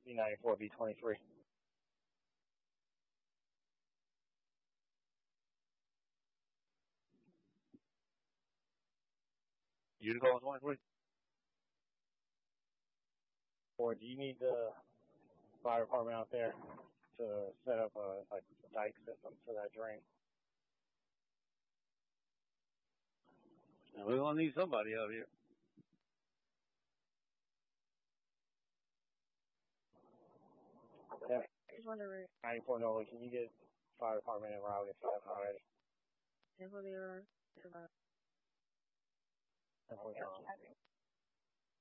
B94, B23. You call 23? Or do you need the fire department out there to set up a dike system for that drain? We're going to need somebody out here. Yeah. I was wondering. 94 Nola, can you get fire department in route if you haven't already? Temple they are.